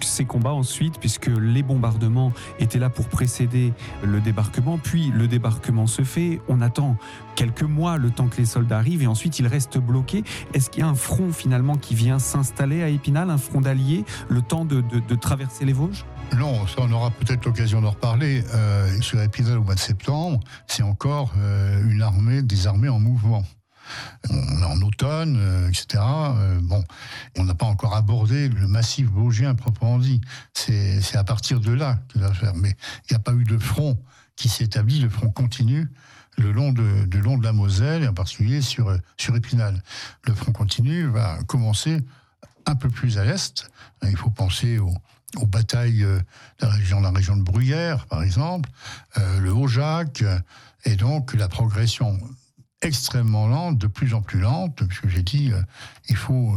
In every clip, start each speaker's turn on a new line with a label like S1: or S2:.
S1: ces combats ensuite, puisque les bombardements étaient là pour précéder le débarquement, puis le débarquement se fait, on attend quelques mois le temps que les soldats arrivent et ensuite ils restent bloqués. Est-ce qu'il y a un front finalement qui vient s'installer à Épinal, un front d'alliés, le temps de traverser les Vosges ?
S2: Non, ça on aura peut-être l'occasion d'en reparler. Sur Épinal au mois de septembre, c'est encore des armées en mouvement. On est en automne, etc. On n'a pas encore abordé le massif vosgien proprement dit. C'est à partir de là que ça va faire. Mais il n'y a pas eu de front qui s'établit, de front continu le long de la Moselle, et en particulier sur Épinal. Le front continu va commencer un peu plus à l'est. Il faut penser aux batailles de la région de Bruyères, par exemple, le Haut-Jacques, et donc la progression extrêmement lente, de plus en plus lente, puisque j'ai dit, il faut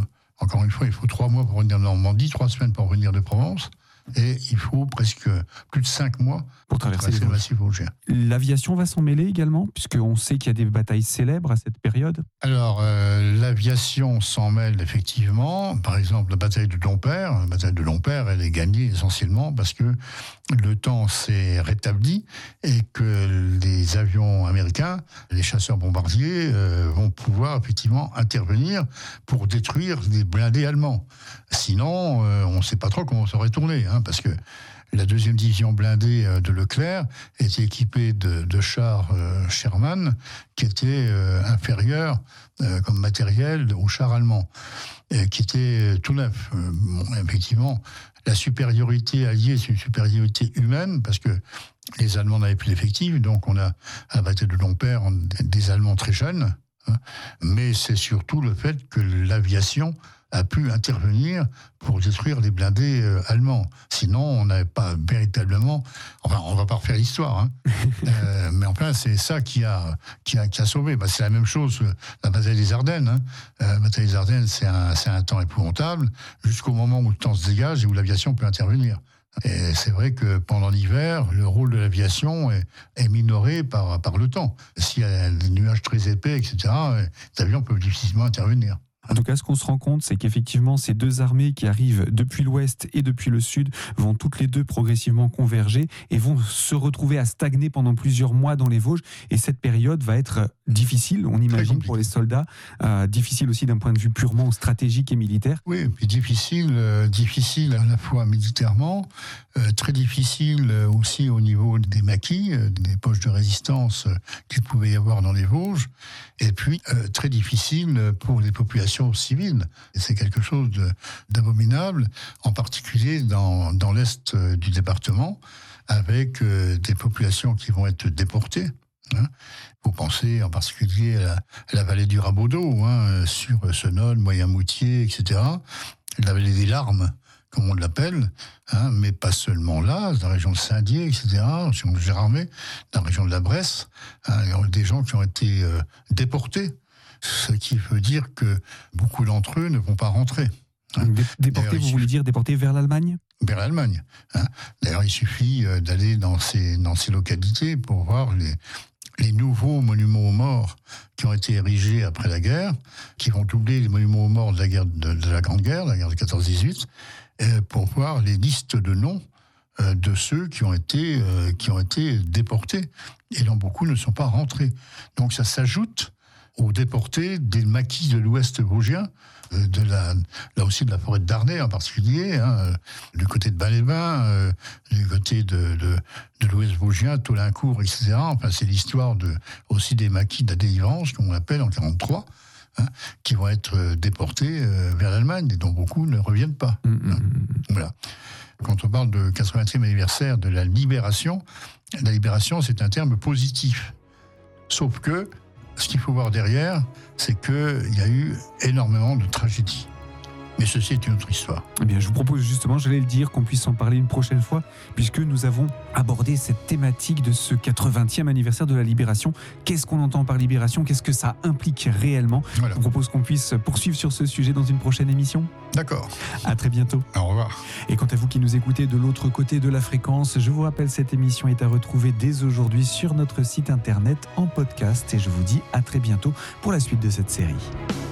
S2: 3 mois pour revenir de Normandie, 3 semaines pour revenir de Provence, et il faut presque plus de 5 mois pour traverser le massif vosgien.
S1: L'aviation va s'en mêler également, puisqu'on sait qu'il y a des batailles célèbres à cette période.
S2: Alors, l'aviation s'en mêle effectivement. Par exemple, la bataille de Dompère. La bataille de Dompère, elle est gagnée essentiellement parce que le temps s'est rétabli et que les avions américains, les chasseurs bombardiers, vont pouvoir effectivement intervenir pour détruire les blindés allemands. Sinon, on ne sait pas trop comment ça aurait tourné, parce que la 2e division blindée de Leclerc était équipée de chars Sherman qui étaient inférieurs comme matériel aux chars allemands, qui étaient tout neufs. Effectivement, la supériorité alliée, c'est une supériorité humaine, parce que les Allemands n'avaient plus d'effectifs, donc on a, à la bataille de Dompère, des Allemands très jeunes, mais c'est surtout le fait que l'aviation a pu intervenir pour détruire les blindés allemands. Sinon, on n'avait pas véritablement... Enfin, on ne va pas refaire l'histoire, mais enfin, c'est ça qui a sauvé. C'est la même chose, la bataille des Ardennes. La bataille des Ardennes, c'est un temps épouvantable, jusqu'au moment où le temps se dégage et où l'aviation peut intervenir. Et c'est vrai que pendant l'hiver, le rôle de l'aviation est minoré par le temps. S'il y a des nuages très épais, etc., les avions peuvent difficilement intervenir.
S1: En tout cas, ce qu'on se rend compte, c'est qu'effectivement, ces deux armées qui arrivent depuis l'ouest et depuis le sud vont toutes les deux progressivement converger et vont se retrouver à stagner pendant plusieurs mois dans les Vosges. Et cette période va être difficile, on imagine, pour les soldats, difficile aussi d'un point de vue purement stratégique et militaire.
S2: Oui, et puis difficile à la fois militairement, très difficile aussi au niveau des maquis, des poches de résistance qu'il pouvait y avoir dans les Vosges, et puis très difficile pour les populations civiles. Et c'est quelque chose d'abominable, en particulier dans l'est du département, avec des populations qui vont être déportées. Vous pensez en particulier à la vallée du Rabodeau, sur Senonne, Moyen-Moutier, etc. La vallée des Larmes, comme on l'appelle, mais pas seulement là, dans la région de Saint-Dié, etc., dans la région de Gérardmer, dans la région de la Bresse, il y a des gens qui ont été déportés, ce qui veut dire que beaucoup d'entre eux ne vont pas rentrer.
S1: Déportés, vous voulez dire déportés vers l'Allemagne ?
S2: Vers l'Allemagne. D'ailleurs, il suffit d'aller dans ces localités pour voir les nouveaux monuments aux morts qui ont été érigés après la guerre, qui vont doubler les monuments aux morts de la guerre de la Grande Guerre, la guerre de 14-18, pour voir les listes de noms de ceux qui ont été déportés, et dont beaucoup ne sont pas rentrés. Donc ça s'ajoute aux déportés des maquis de l'ouest vosgien, là aussi de la forêt de Darney en particulier, du côté de Bain-les-Bains, du côté de l'ouest vosgien, Taulincourt, etc. Enfin, c'est l'histoire aussi des maquis de la délivrance, comme on l'appelle, en 1943, qui vont être déportés vers l'Allemagne, et dont beaucoup ne reviennent pas. Voilà. Quand on parle de 80e anniversaire de la libération, c'est un terme positif. Sauf que ce qu'il faut voir derrière, c'est qu'il y a eu énormément de tragédies. Mais ceci est une autre histoire.
S1: Eh bien, je vous propose justement, j'allais le dire, qu'on puisse en parler une prochaine fois, puisque nous avons abordé cette thématique de ce 80e anniversaire de la Libération. Qu'est-ce qu'on entend par libération ? Qu'est-ce que ça implique réellement ? Voilà. Je vous propose qu'on puisse poursuivre sur ce sujet dans une prochaine émission.
S2: D'accord.
S1: À très bientôt.
S2: Au revoir.
S1: Et quant à vous qui nous écoutez de l'autre côté de la fréquence, je vous rappelle, cette émission est à retrouver dès aujourd'hui sur notre site internet en podcast. Et je vous dis à très bientôt pour la suite de cette série.